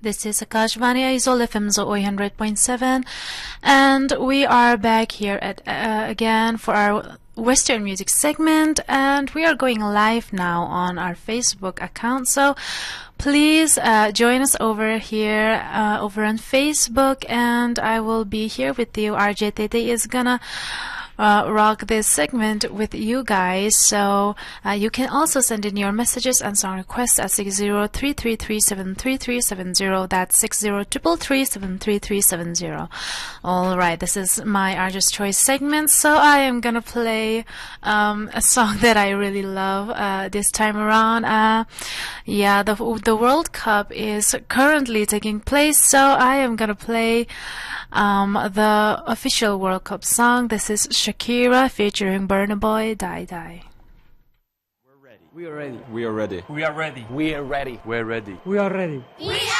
This is Akashvani Aizol FM 100.7, and we are back here at again for our Western music segment, and we are going live now on our Facebook account. So please join us over here over on Facebook, and I will be here with you. RJ Tete is gonna rock this segment with you guys. So you can also send in your messages and song requests at 60333733370. That's 60333733370. All right, this is my Artist Choice segment. So I am gonna play a song that I really love this time around. Yeah, the World Cup is currently taking place, so I am gonna play the official World Cup song. This is Shakira featuring Burna Boy, Die Die. We're ready. We are ready. We are ready. We are ready. We're ready. We are ready. We